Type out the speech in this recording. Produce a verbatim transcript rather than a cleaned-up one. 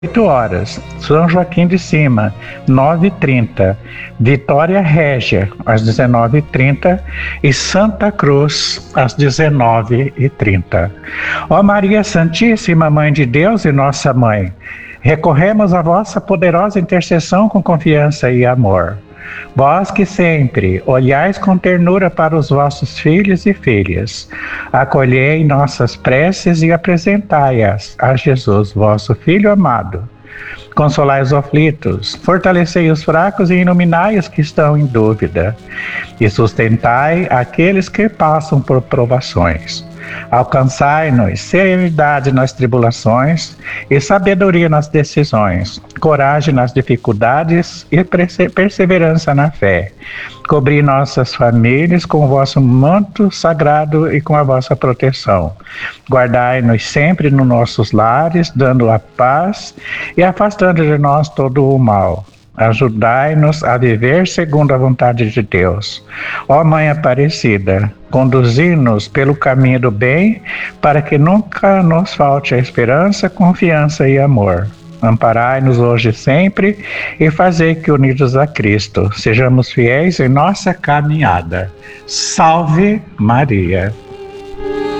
oito horas, São Joaquim de Cima, nove e trinta, Vitória Régia, às dezenove e trinta e Santa Cruz, às dezenove e trinta. Ó Maria Santíssima, Mãe de Deus e Nossa Mãe, recorremos à vossa poderosa intercessão com confiança e amor. Vós que sempre olhais com ternura para os vossos filhos e filhas, acolhei nossas preces e apresentai-as a Jesus, vosso Filho amado. Consolai os aflitos, fortalecei os fracos e iluminai os que estão em dúvida, e sustentai aqueles que passam por provações. Alcançai-nos serenidade nas tribulações e sabedoria nas decisões, coragem nas dificuldades e perseverança na fé. Cobri nossas famílias com o vosso manto sagrado e com a vossa proteção. Guardai-nos sempre nos nossos lares, dando a paz e afastando de nós todo o mal. Ajudai-nos a viver segundo a vontade de Deus. Ó Mãe Aparecida, conduzi-nos pelo caminho do bem, para que nunca nos falte a esperança, confiança e amor. Amparai-nos hoje e sempre, e fazei que, unidos a Cristo, sejamos fiéis em nossa caminhada. Salve Maria!